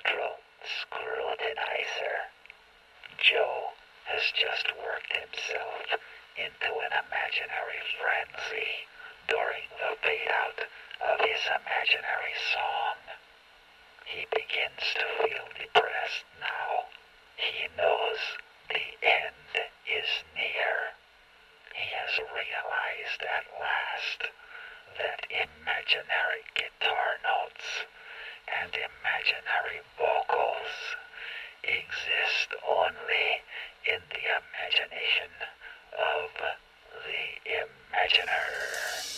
spectral scrutinizer. Joe has just worked himself into an imaginary frenzy during the fade-out of his imaginary song. He begins to feel depressed now. He knows the end is near. He has realized at last that imaginary guitar notes and imaginary vocals exist only in the imagination of the imaginer.